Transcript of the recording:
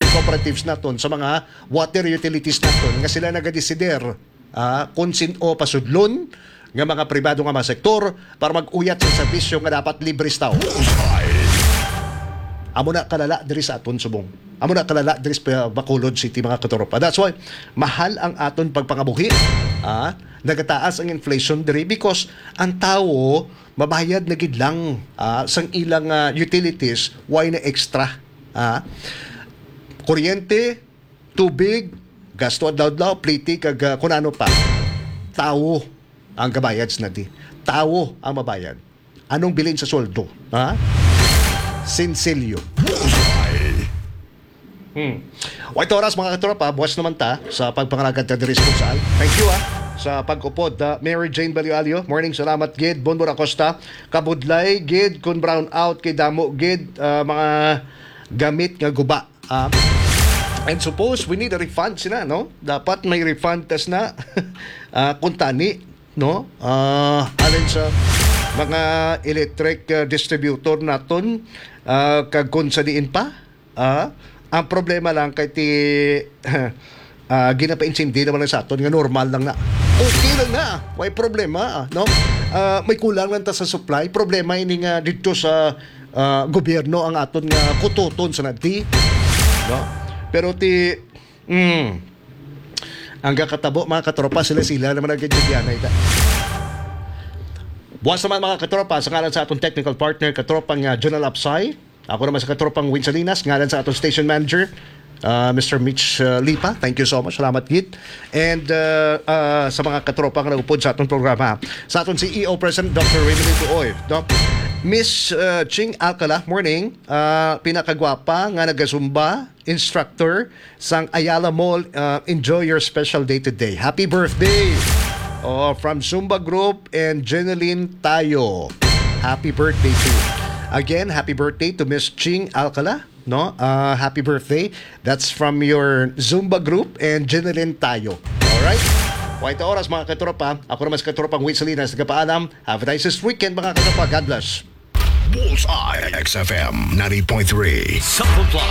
cooperatives naton sa mga water utilities naton nga sila nagadesider kung sino pasudlon nga mga pribado nga mga sektor para mag-uyat sa serbisyo nga dapat libre sa tao. Amo na kalala diri sa aton subong. Amo na kalala diri sa Bacolod City mga katropa. That's why mahal ang aton pagpangabuhi. Nagataas ang inflation diri because ang tao mabayad na gid lang sang ilang utilities why na extra. Kuryente, tubig, gasto adlaw-adlaw, pliti kag kun ano pa. Tao ang gabayad na di. Tao ang mabayad. Anong bilin sa sweldo? Sinsilyo. White oras mga katropa, buwas naman ta sa pagpangalagad na responsal. Thank you sa pag-upod. Mary Jane Balioalio, morning, salamat gid. Bonbon Acosta, kabudlay gid kun brown out kay damo gid mga gamit nga guba. And suppose we need a refund sila, no? Dapat may refund tas na kung tani, no? Alin sa mga electric distributor naton kag kung sa diin pa. Ang problema lang kay ti ginapaintindi naman lang sa aton nga normal lang na. Okay lang na, may problema, no? May kulang lang ta sa supply. Problema ini nga dito sa gobyerno ang aton nga kututon sa nagdi, no? Pero ti ang kakatabo mga katropa sila naman nagkakadiyan ita. Buwas naman mga katropa sa ngalan sa atong technical partner katropang Jonal Apsay. Ako naman sa katropang Win Salinas, ngalan sa atong station manager Mr. Mitch Lipa. Thank you so much. Salamat gid. And sa mga katropa nga nagupod sa atong programa. Sa atong CEO President Dr. Raymond Tuoy, no? Miss Ching Alcala, morning. Pinakagwapa nga nagasumba instructor sang Ayala Mall. Enjoy your special day today. Happy birthday! From Zumba Group and Jeneline Tayo. Happy birthday to you. Again, happy birthday to Miss Ching Alcala. No? Happy birthday. That's from your Zumba Group and Jeneline Tayo. Alright? White oras mga katropa. Ako naman sa katropang Win Salinas. Nagpaalam. Have a nice weekend mga katropa. God bless. Bullseye XFM 90.3.